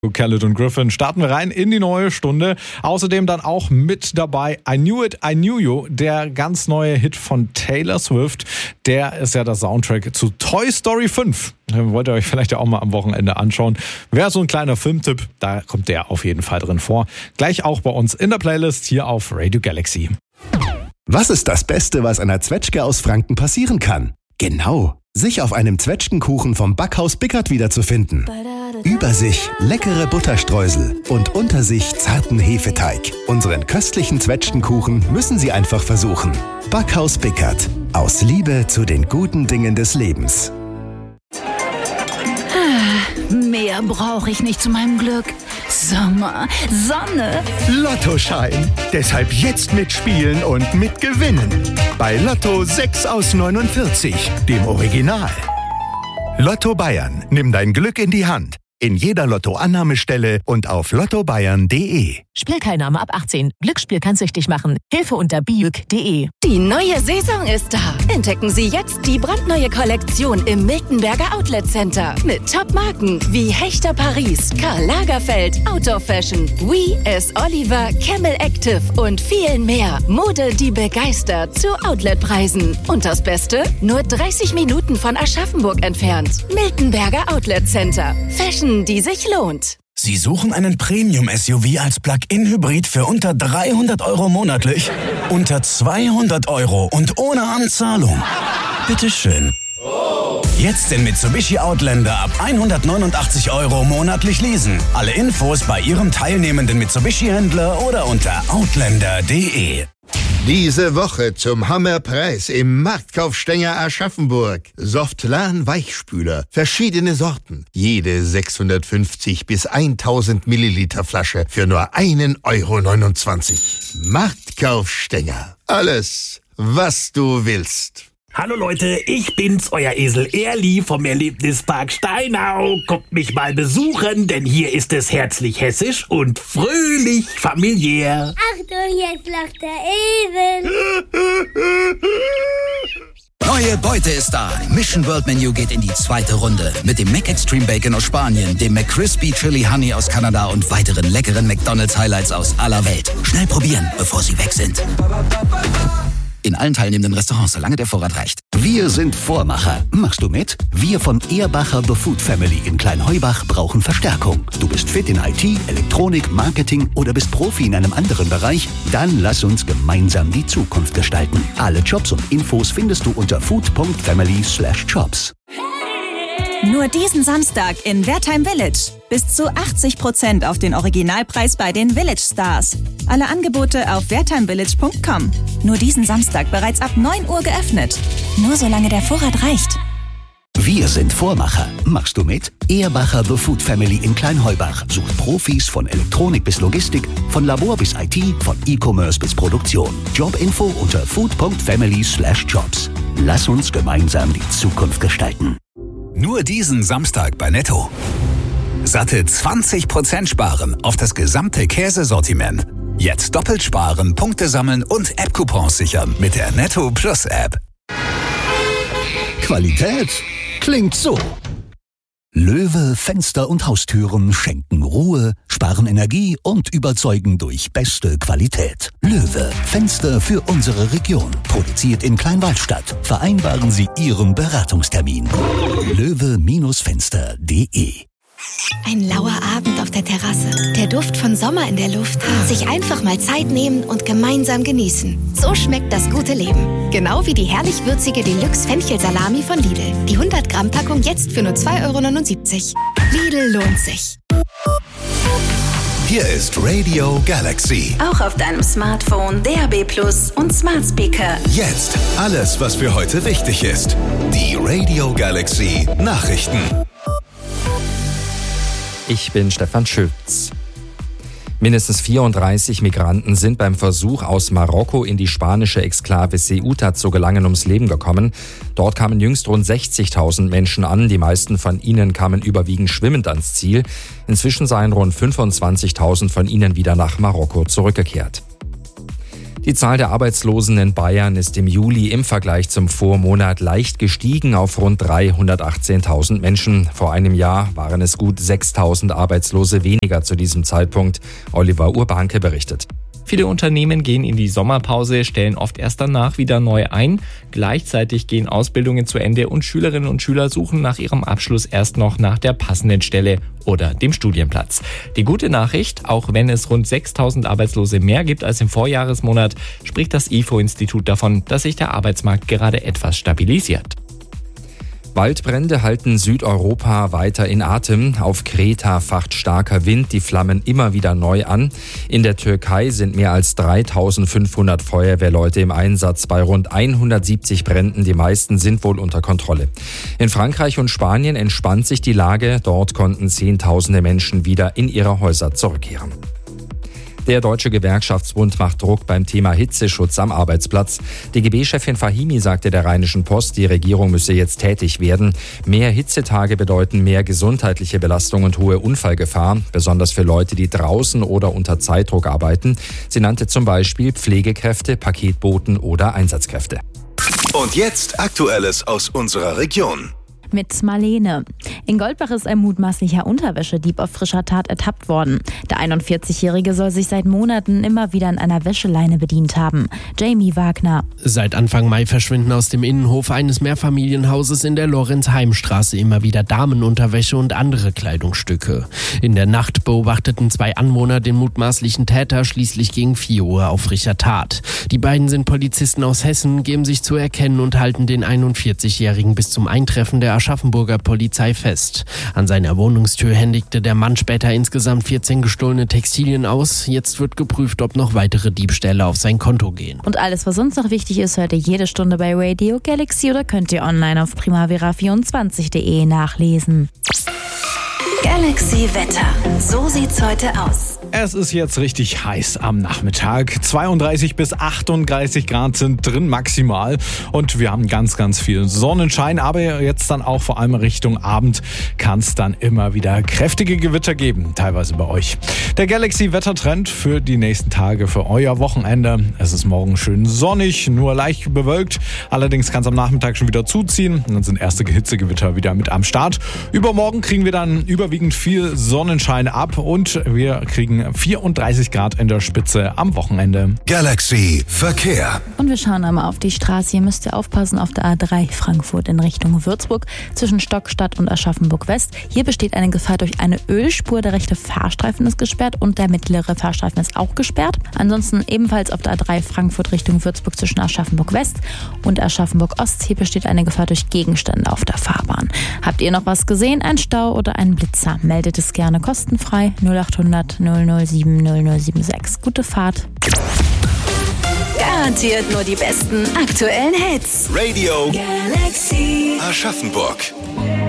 Khaled und Griffin starten wir rein in die neue Stunde. Außerdem dann auch mit dabei I Knew It, I Knew You, der ganz neue Hit von Taylor Swift. Der ist ja der Soundtrack zu Toy Story 5. Wollt ihr euch vielleicht ja auch mal am Wochenende anschauen. Wäre so ein kleiner Filmtipp, da kommt der auf jeden Fall drin vor. Gleich auch bei uns in der Playlist hier auf Radio Galaxy. Was ist das Beste, was einer Zwetschge aus Franken passieren kann? Genau, sich auf einem Zwetschgenkuchen vom Backhaus Bickert wiederzufinden. Über sich leckere Butterstreusel und unter sich zarten Hefeteig. Unseren köstlichen Zwetschgenkuchen müssen Sie einfach versuchen. Backhaus Bickert. Aus Liebe zu den guten Dingen des Lebens. Mehr brauche ich nicht zu meinem Glück. Sommer, Sonne. Lottoschein. Deshalb jetzt mitspielen und mitgewinnen. Bei Lotto 6 aus 49, dem Original. Lotto Bayern. Nimm dein Glück in die Hand. In jeder Lotto-Annahmestelle und auf lottobayern.de. Spielteilnahme ab 18. Glücksspiel kann süchtig machen. Hilfe unter biuk.de. Die neue Saison ist da. Entdecken Sie jetzt die brandneue Kollektion im Miltenberger Outlet Center. Mit Top-Marken wie Hechter Paris, Karl Lagerfeld, Outdoor Fashion, We, S. Oliver, Camel Active und vielen mehr. Mode, die begeistert zu Outletpreisen. Und das Beste? Nur 30 Minuten von Aschaffenburg entfernt. Miltenberger Outlet Center. Fashion, die sich lohnt. Sie suchen einen Premium-SUV als Plug-in-Hybrid für unter 300 € monatlich? Unter 200 € und ohne Anzahlung? Bitteschön. Jetzt den Mitsubishi Outlander ab 189 € monatlich leasen. Alle Infos bei Ihrem teilnehmenden Mitsubishi-Händler oder unter outlander.de. Diese Woche zum Hammerpreis im Marktkaufstänger Aschaffenburg. Softlan Weichspüler, verschiedene Sorten. Jede 650 bis 1000 Milliliter Flasche für nur 1,29 €. Marktkaufstänger. Alles, was du willst. Hallo Leute, ich bin's, euer Esel Erli vom Erlebnispark Steinau. Kommt mich mal besuchen, denn hier ist es herzlich hessisch und fröhlich familiär. Achtung, jetzt lacht der Esel. Neue Beute ist da. Mission World Menu geht in die zweite Runde. Mit dem Mac Extreme Bacon aus Spanien, dem McCrispy Chili Honey aus Kanada und weiteren leckeren McDonald's Highlights aus aller Welt. Schnell probieren, bevor sie weg sind. In allen teilnehmenden Restaurants, solange der Vorrat reicht. Wir sind Vormacher. Machst du mit? Wir von Ehrbacher The Food Family in Kleinheubach brauchen Verstärkung. Du bist fit in IT, Elektronik, Marketing oder bist Profi in einem anderen Bereich? Dann lass uns gemeinsam die Zukunft gestalten. Alle Jobs und Infos findest du unter food.family/jobs. Nur diesen Samstag in Wertheim Village. Bis zu 80% auf den Originalpreis bei den Village Stars. Alle Angebote auf wertheimvillage.com. Nur diesen Samstag bereits ab 9 Uhr geöffnet. Nur solange der Vorrat reicht. Wir sind Vormacher. Machst du mit? Ehrbacher The Food Family in Kleinheubach sucht Profis von Elektronik bis Logistik, von Labor bis IT, von E-Commerce bis Produktion. Jobinfo unter food.family/jobs. Lass uns gemeinsam die Zukunft gestalten. Nur diesen Samstag bei Netto. Satte 20% sparen auf das gesamte Käsesortiment. Jetzt doppelt sparen, Punkte sammeln und App-Coupons sichern mit der Netto Plus App. Qualität klingt so. Löwe Fenster und Haustüren schenken Ruhe, sparen Energie und überzeugen durch beste Qualität. Löwe Fenster für unsere Region. Produziert in Kleinwaldstadt. Vereinbaren Sie Ihren Beratungstermin. löwe-fenster.de. Ein lauer Abend auf der Terrasse. Der Duft von Sommer in der Luft. Sich einfach mal Zeit nehmen und gemeinsam genießen. So schmeckt das gute Leben. Genau wie die herrlich würzige Deluxe-Fenchelsalami von Lidl. Die 100-Gramm-Packung jetzt für nur 2,79 €. Lidl lohnt sich. Hier ist Radio Galaxy. Auch auf deinem Smartphone, DAB+ und Smart Speaker. Jetzt alles, was für heute wichtig ist. Die Radio Galaxy Nachrichten. Ich bin Stefan Schütz. Mindestens 34 Migranten sind beim Versuch, aus Marokko in die spanische Exklave Ceuta zu gelangen, ums Leben gekommen. Dort kamen jüngst rund 60.000 Menschen an. Die meisten von ihnen kamen überwiegend schwimmend ans Ziel. Inzwischen seien rund 25.000 von ihnen wieder nach Marokko zurückgekehrt. Die Zahl der Arbeitslosen in Bayern ist im Juli im Vergleich zum Vormonat leicht gestiegen auf rund 318.000 Menschen. Vor einem Jahr waren es gut 6.000 Arbeitslose weniger zu diesem Zeitpunkt. Oliver Urbanke berichtet. Viele Unternehmen gehen in die Sommerpause, stellen oft erst danach wieder neu ein. Gleichzeitig gehen Ausbildungen zu Ende und Schülerinnen und Schüler suchen nach ihrem Abschluss erst noch nach der passenden Stelle oder dem Studienplatz. Die gute Nachricht, auch wenn es rund 6.000 Arbeitslose mehr gibt als im Vorjahresmonat, spricht das IFO-Institut davon, dass sich der Arbeitsmarkt gerade etwas stabilisiert. Waldbrände halten Südeuropa weiter in Atem. Auf Kreta facht starker Wind die Flammen immer wieder neu an. In der Türkei sind mehr als 3.500 Feuerwehrleute im Einsatz bei rund 170 Bränden. Die meisten sind wohl unter Kontrolle. In Frankreich und Spanien entspannt sich die Lage. Dort konnten Zehntausende Menschen wieder in ihre Häuser zurückkehren. Der Deutsche Gewerkschaftsbund macht Druck beim Thema Hitzeschutz am Arbeitsplatz. DGB-Chefin Fahimi sagte der Rheinischen Post, die Regierung müsse jetzt tätig werden. Mehr Hitzetage bedeuten mehr gesundheitliche Belastung und hohe Unfallgefahr, besonders für Leute, die draußen oder unter Zeitdruck arbeiten. Sie nannte zum Beispiel Pflegekräfte, Paketboten oder Einsatzkräfte. Und jetzt Aktuelles aus unserer Region. Mit Marlene. In Goldbach ist ein mutmaßlicher Unterwäschedieb auf frischer Tat ertappt worden. Der 41-Jährige soll sich seit Monaten immer wieder an einer Wäscheleine bedient haben. Jamie Wagner. Seit Anfang Mai verschwinden aus dem Innenhof eines Mehrfamilienhauses in der Lorenz-Heim-Straße immer wieder Damenunterwäsche und andere Kleidungsstücke. In der Nacht beobachteten 2 Anwohner den mutmaßlichen Täter schließlich gegen 4 Uhr auf frischer Tat. Die beiden sind Polizisten aus Hessen, geben sich zu erkennen und halten den 41-Jährigen bis zum Eintreffen der Aschaffenburger Polizei fest. An seiner Wohnungstür händigte der Mann später insgesamt 14 gestohlene Textilien aus. Jetzt wird geprüft, ob noch weitere Diebstähle auf sein Konto gehen. Und alles, was sonst noch wichtig ist, hört ihr jede Stunde bei Radio Galaxy oder könnt ihr online auf primavera24.de nachlesen. Galaxy Wetter. So sieht's heute aus. Es ist jetzt richtig heiß am Nachmittag. 32 bis 38 Grad sind drin maximal. Und wir haben ganz, ganz viel Sonnenschein. Aber jetzt dann auch vor allem Richtung Abend kann es dann immer wieder kräftige Gewitter geben. Teilweise bei euch. Der Galaxy-Wettertrend für die nächsten Tage, für euer Wochenende. Es ist morgen schön sonnig, nur leicht bewölkt. Allerdings kann es am Nachmittag schon wieder zuziehen. Und dann sind erste Hitzegewitter wieder mit am Start. Übermorgen kriegen wir dann überwiegend viel Sonnenschein ab. Und wir kriegen 34 Grad in der Spitze am Wochenende. Galaxy Verkehr. Und wir schauen einmal auf die Straße. Hier müsst ihr aufpassen auf der A3 Frankfurt in Richtung Würzburg zwischen Stockstadt und Aschaffenburg West. Hier besteht eine Gefahr durch eine Ölspur. Der rechte Fahrstreifen ist gesperrt und der mittlere Fahrstreifen ist auch gesperrt. Ansonsten ebenfalls auf der A3 Frankfurt Richtung Würzburg zwischen Aschaffenburg West und Aschaffenburg Ost. Hier besteht eine Gefahr durch Gegenstände auf der Fahrbahn. Habt ihr noch was gesehen? Ein Stau oder ein Blitzer? Meldet es gerne kostenfrei 0800 007 0076. Gute Fahrt. Garantiert nur die besten aktuellen Hits. Radio Galaxy Aschaffenburg.